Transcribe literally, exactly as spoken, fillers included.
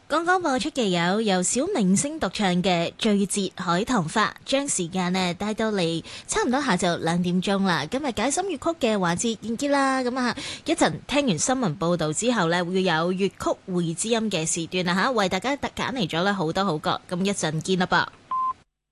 剛剛播出嘅有由小明星獨唱嘅《醉折海棠花》，將時間呢帶到嚟差唔多下晝兩點鐘啦。今日解心粵曲嘅環節完結啦，咁啊一陣聽完新聞報道之後呢，會有粵曲會知音嘅時段啦嚇，為大家特揀嚟咗咧好多好歌，咁一陣見啦噃。